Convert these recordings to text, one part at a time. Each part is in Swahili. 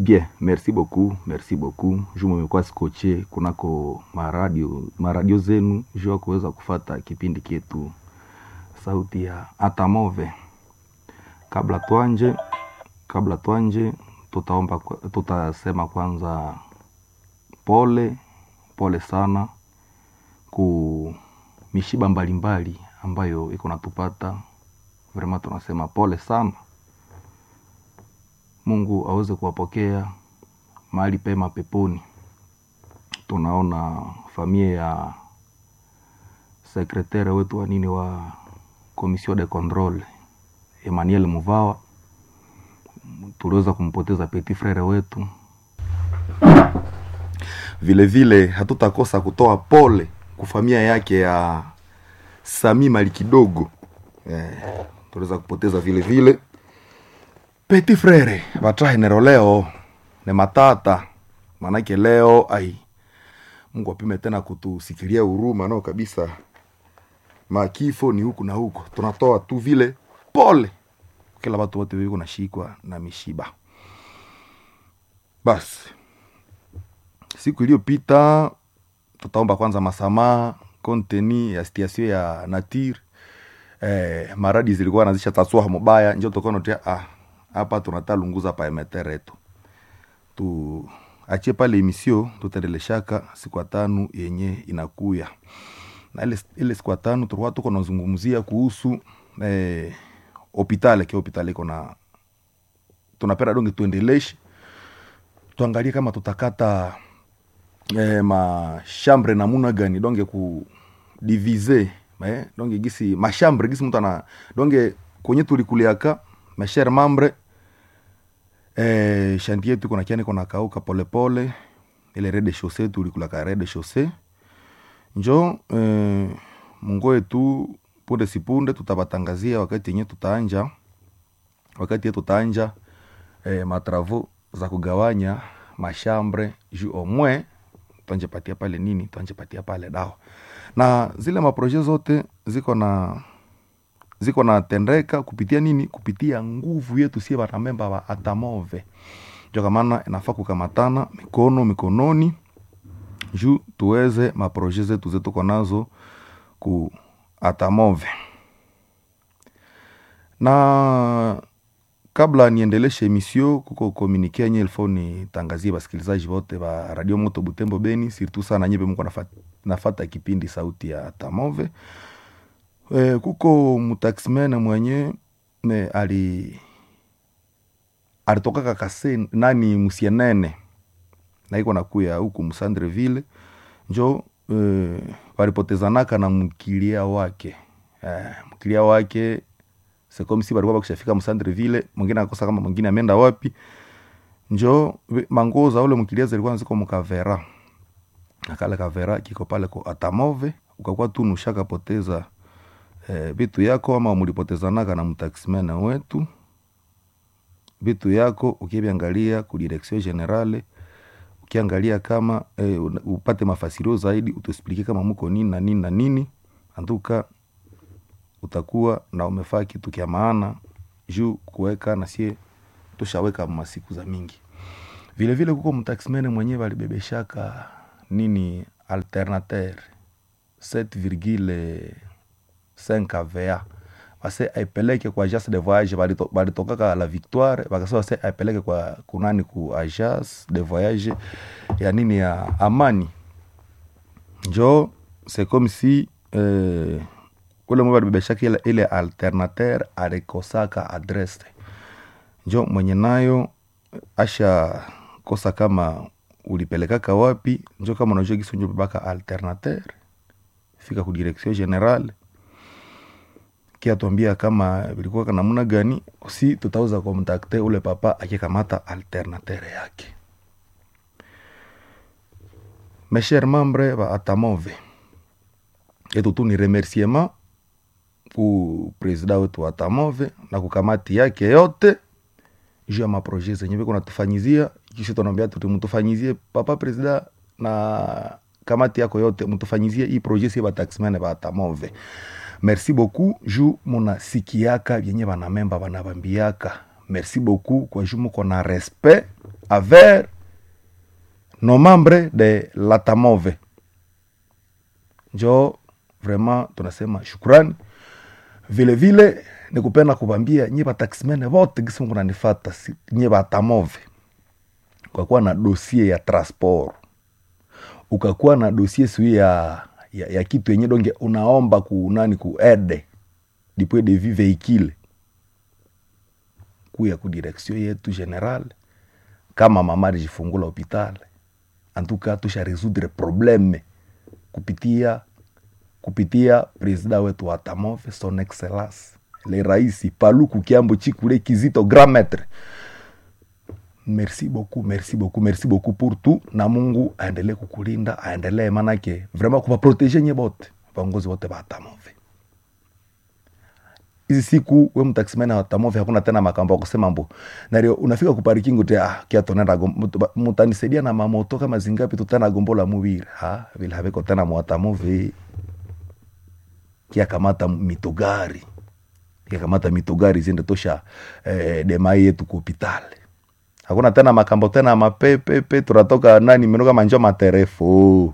Bien, merci beaucoup. Jumu mmekuwa scotché kunako maradio zenu jua kuweza kufata kipindi kietu sauti ya Atamove. Kabla tuanje tutasema kwanza pole sana ku mishiba mbalimbali ambayo iko natupata. Vraiment tunasema pole sana. Mungu aweze kuwapokea mahali pema peponi. Tunaona familia ya sekretari wetu wa Commission de Contrôle Emmanuel Muvawa, tuliweza kumpoteza petit frère wetu. Vile hatutakosa kutoa pole kwa familia yake ya Sami Malikidogo. Tuliweza kupoteza vile petit frère batrahe nero leo ne matata, manake leo Mungu apime tena kutusikilia huruma nao kabisa. Makifo ni huku na huko, tunatoa tu vile pole kila watu wote wiko nashikwa na mishiba. Basi siku iliyopita tutaomba kwanza masamaha konteni ya situation ya nature. Maradi zilikuwa nazisha taswa mubaya, njoo tokono tia hapa tunatalunguza pa emeteretu. Tu achie pale emisio tutaendeleshaka siku 5 yenye inakuya. Na ile siku 5 tulikuwa tuko nazungumzia kuhusu hospitali iko na tunapenda donge tuendeleshe. Tuangalie kama tutakata machambre namuna gani donge ku diviser donge gisi machambre gisi mtu ana donge kwenye tulikuliaka mes chers membres. Chantier tuko na kiani kona kauka pole pole. Ile rez-de-chaussée tulikulaka rez-de-chaussée. Njo Mungu wetu punde sipunde tutabatangazia wakati yenye tutaanja. Wakati yetu tutaanja matravaux za kugawanya machambre ju au moins tuanje patia pale nini, tuanje patia pale dawa. Na zile maprojet zote ziko na tendeka kupitia nini? Kupitia nguvu yetu sie wanamemba wa Atamove. Joka maana inafaa kukamatana mikononi juu tuweze maprojet zetu kwa nazo ku Atamove. Na kabla niendeleshe emisio kuko communique nye elfoni tangazie basikilizaji wote ba Radio Moto Butembo Beni, surtout sana nyebe mko nafata kipindi sauti ya Atamove. Kuko mutaximene mwenye alitoka kakase nani Musienene na iko nakuya huku Musandreville. Njo walipotezanaka na mkilia wake. Mkilia wake c'est comme si walikuwa kushafika Musandreville, mwingine akosa kama mwingine ameenda wapi. Njo mangoza ule mkilia zilikuwa ziko mkavera. Akala kavera kiko pale kwa Atamove, ukakuwa tu nushaka poteza vitu yako ama mulipotezanaka na mtaximene wetu. Vitu yako ukiangalia ku direction generale, ukiangalia kama upate mafasirio zaidi, utuexplique kama mko nini na nini. Antuka utakuwa na umefaa kitu kia maana juu kuweka na sie tushaweka masiku za mingi. Vile kuko mtaximene mwenyewe alibebeshaka nini alternateur 7,5 AVA. Basi aipeleke kwa agence de voyage, balitoka la Victoire, bakasema sasa aipeleke kwa kunani ku agence de voyage ya nini ya Amani. Njo c'est comme si kule mwa bebeshaka ile alternateur alikosaka adresse. Njo mwenye nayo asha kosa kama ulipelekaka wapi. Njo kama unajua gisi njo bebaka alternateur, fika ku direction generale kia tuambia kama bilikuwa kana namna gani, si tutauza contacter ule papa akikamata alternateur yake. Mes chers membres wa Atamove, etu ni remerciement ku president wetu wa Atamove na kukamati yake yote juu ya maprojet zenye biko natufanyizia. Kisha tunaambia mtufanyizie papa president na kamati yako yote, mtufanyizie hii projet si ba taximene wa Atamove. Merci beaucoup juu munasikiaka yenye banamemba banabambiaka. Merci beaucoup kwa juu mko na respect envers nos membres de l'Atamove. Njo vraiment tunasema shukrani. Vile vile nikupenda kubambia nyie bataximene wote gisi mungu nanifata nyie Batamove. Kwa kuwa na dossier ya transport, ukakuwa na dossier sui ya kitu yenye donge unaomba ku aide depuis de vie véhicule kuya ku direction yetu general, kama mama jifungula hospital, en tout cas tusha résoudre problème kupitia president wetu wa Atamove, son excellence le raisi Paluku Kiambo Chikule Kizito grand maître. Merci beaucoup pour tout. Na Mungu aendelee kukulinda, aendelee manake vraiment kuba protéger nye bote viongozi wote ba Atamove. Hizi siku we mtaximena wa Atamove hakuna tena makambo kusema mbo na unafika ku parking ute kia tonenda mutanisaidia na mamoto kama zingapi tutana gombola mubiri vile haviko tena mu Atamove. Kia kamata mitogari zinde tosha demai yetu ku hospital. Hakuna tena makambo tena mapepe tunatoka menoka manjo materefo.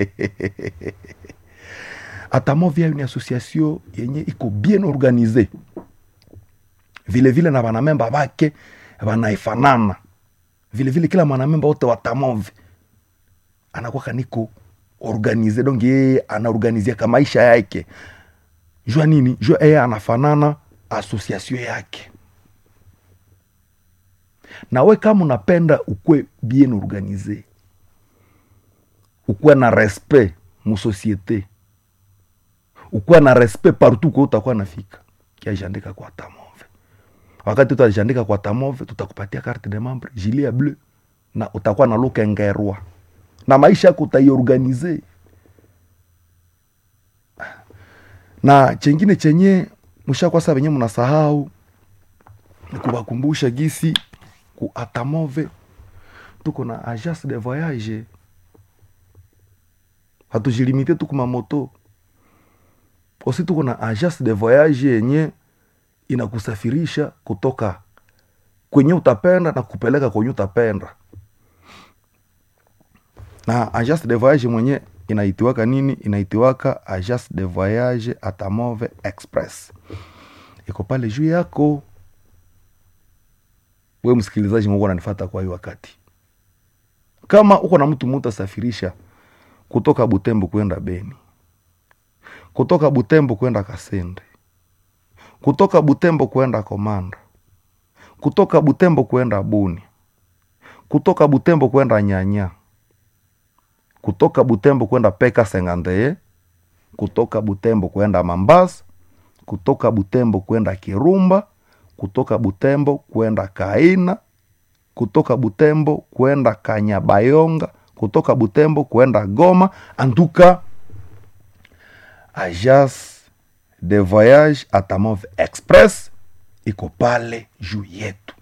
Atamove ni association yenye iko bien organisée. Vile vile na banamemba bake banaifanana. Vile vile kila mwanamemba wote wa Atamove anakuwa kaniko organisé, donc yeye anaorganizia kama maisha yake. Jua nini? Jua yeye anafanana association yake. Na we kama unapenda ukwe bien organisé, ukwe na respect mu société, ukwe na respect partout kwa utakuwa nafika, kia jandika kwa Atamove. Wakati tutajandika kwa Atamove, tutakupatia carte de membre, gilet bleu, na utakuwa na luka ngerwa. Na maisha yako utaiorganize. Na chengine chenye mshakuwa sasa wenyewe mnasahau ni kuwakumbusha gisi ku Atamove tuko na agence de voyage. Hatujilimite tu kuma moto. Osi tuko na agence de voyage yenye inakusafirisha kutoka kwenye utapenda na kupeleka kwenye utapenda. Na agence de voyage mwenye inaitiwaka nini? Inaitiwaka agence de voyage Atamove Express. Iko pale juu yako. Wewe msikilizaji mwangu unanifuata kwa hiyo wakati. Kama uko na mtu mtasafirisha kutoka Butembo kwenda Beni, kutoka Butembo kwenda Kasende, kutoka Butembo kwenda Komanda, kutoka Butembo kwenda Buni, kutoka Butembo kwenda Nyanya, kutoka Butembo kwenda Peka Sengandeye, kutoka Butembo kwenda Mambasa, kutoka Butembo kwenda Kirumba, kutoka Butembo kwenda Kaina, kutoka Butembo kwenda Kanyabayonga, kutoka Butembo kwenda Goma. Antuka agence de voyage Atamove Express iko pale juu yetu.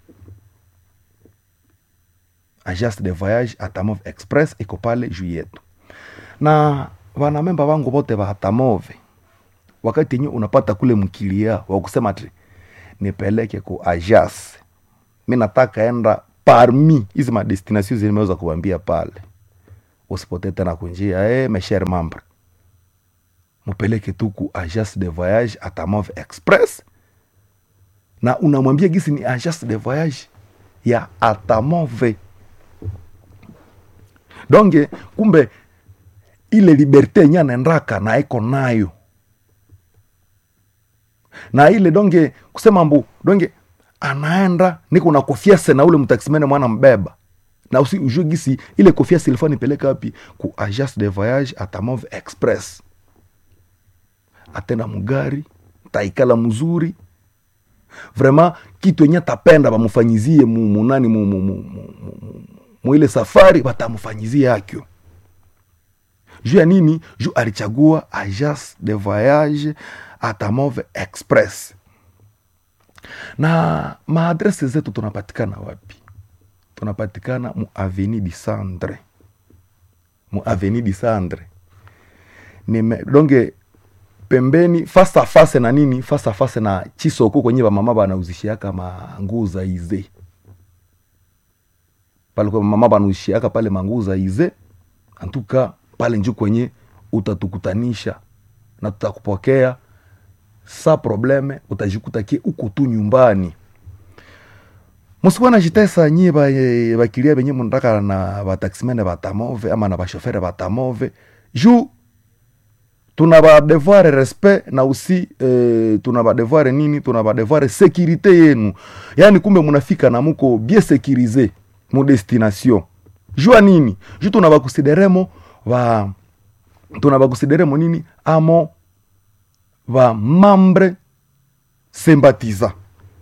Agence de voyage Atamove Express iko pale juu yetu. Na wanamemba wangu bote wa Atamove, wakati yenyewe unapata kule mkilia wa kusema ati nipeleke ku agence, mimi nataka enda parmi hizi ma destinations zimeweza kuambia pale, usipote tena kunjia mes chers membres, mpeleke tu ku agence de voyage Atamove Express, na unamwambia gisi ni agence de voyage ya Atamove. Donge kumbe ile liberté nyana ndaka na iko nayo. Na ile donge kusema mbu donge anaenda niko na confiance na ule mtaximene mwana mbeba. Na usi ujue gisi ile confiance ilifaa nipeleka wapi? Ku agence de voyage Atamove Express. Atenda mugari, taikala mzuri. Vraiment kitu yenye tapenda bamufanyizie munani mu ile safari batamufanyizie yakyo. Juu ya nini? Juu alichagua agence de voyage Atamove Express. Na maadrese zetu tunapatikana wapi? Tunapatikana mu Avenue du Centre. Mu Avenue du Centre. Donge pembeni face à face na nini? Face à face na Chisoko kwenye ba mama banauzishia kama nguo za ize. pale kwa mama banuishiaka pale Manguza ize, antuka pale njo kwenye utatukutanisha na tutakupokea sa probleme, utajikuta kie uko tu nyumbani. Musikuwa na jitesa nye bakilia benye mundaka na bataximene batamove ama na bashofere batamove, juu tuna ba devoir respect na usi tuna ba devoir nini, tuna ba devoir sécurité yenu. Yani kumbe munafika na muko bien sécurisé mu destination. Jua nini? Juu tuna ba consideremo nini amo ba membre sympathisant.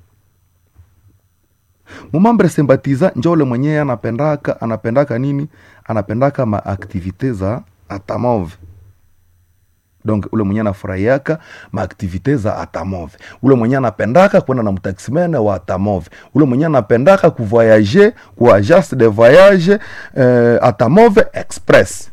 Mumambre sympathisant njo ule mwenye anapendaka nini? Anapendaka ma activite za atamove. Donc ule mwenye anafurahiaka ma activite za atamove. Ule mwenye anapendaka kwenda na mtaximene wa atamove. Ule mwenye anapendaka kuvoyager ku agence de voyage atamove express.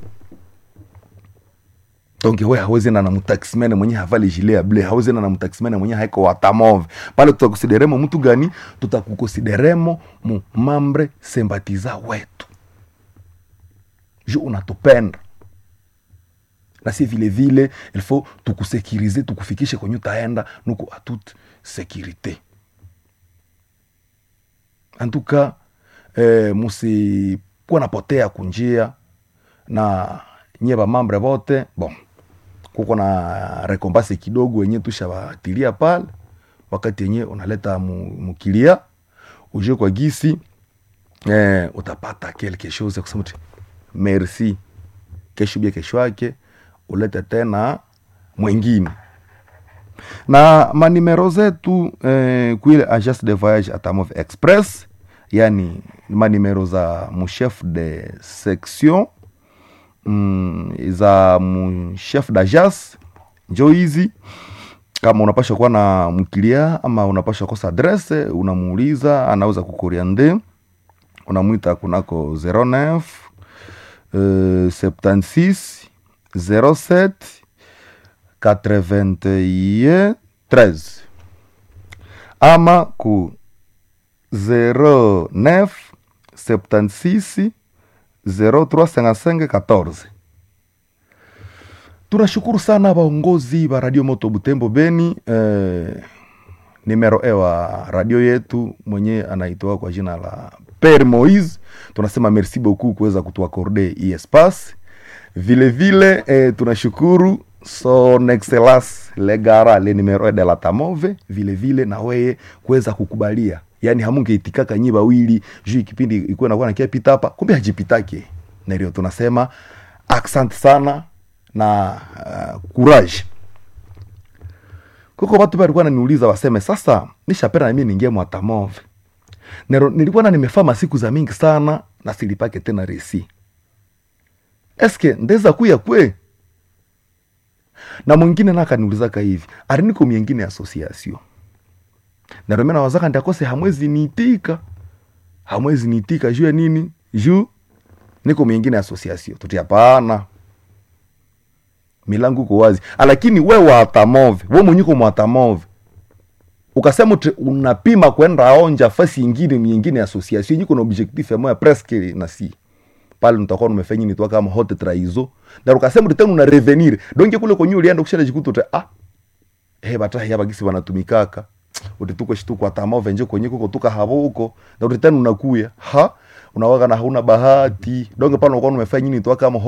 Donc wewe hawezi na mtaximene mwenye havali gilet ya bleu, hawezi na mtaximene mwenye haiko watamove. Pale tutakukonsideremo mtu gani? Tutakukonsideremo mu membre sympathisant wetu. Je unatupenda. Na si vile vile il faut tukusekirize, tukufikishe kwenye utaenda nuko a toute sécurité. En tout cas musi kwa napotea kunjia na nyeba membre vote. Bon, kuko na recompense kidogo yenye tushabatilia pale wakati yenye unaleta mukilia uje kwa gisi utapata quelque chose kusema merci, kesho bia kesho yake ulete tena mwingine. Na manimero zetu kuile agence de voyage atamove express, yani manimero za mu chef de section za chef d'agence njo hizi. Kama unapasha kuwa na mkilia ama unapasha kosa adresse, unamuuliza, anaweza kukoriande, unamuita kunako 09 76 07 81 13 ama ku 09 76 035514. Tunashukuru sana waongozi wa Radio Moto Butembo Beni. Numero wa radio yetu mwenye anaitwa kwa jina la Père Moïse. Tunasema merci beaucoup kuweza kutuakorde hii espace. Vile vile tunashukuru son excellence Legara le numero de la Tamove. Vile vile na wewe kuweza kukubalia. Yani hamunge itikaka nyi bawili juu kipindi ikuwa nakuwa nakiapita hapa, kumbe hajipitake. Na ndio tunasema accent sana na courage. Kuko watu walikuwa wananiuliza waseme sasa nishapenda na mimi niingie mwatamove. Nilikuwa na nimefama siku za mingi sana na silipake tena resi. Eske ndeza kuya kwe? Na mwingine naka niulizaka hivi, ariniko mwingine association. Na rome na wazaka ndakose hamwezi niitika juu ya nini? Juu niko mwingine association. Tutiapana. Milangu kwa wazi. Lakini wewe wa atamove, wewe mwenyuko mwatamove, ukasema unapima kwenda onja fasi nyingine association, nyiko na objectif ya moya presque na si. Pale nitakuwa nimefanya nini tu kama hot traizo. Na ukasema tena una revenir. Donc kule kwenye ulienda kushara jikuto bata ya bagisi wanatumikaka. Utituko shituko atamove nje kwenye kuko tuka habo huko. Na utitana unakuya. Unawaga na hauna bahati. Donc pale unakuwa umefanya nini tu kama